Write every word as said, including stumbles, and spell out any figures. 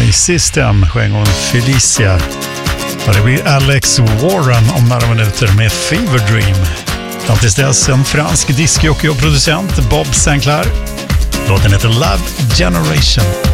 System sjöng hon Felicia. Och det blir Alex Warren om några minuter med Fever Dream. Fram tills dess en fransk discjockey och producent, Bob Sinclair. Låten heter Love Generation.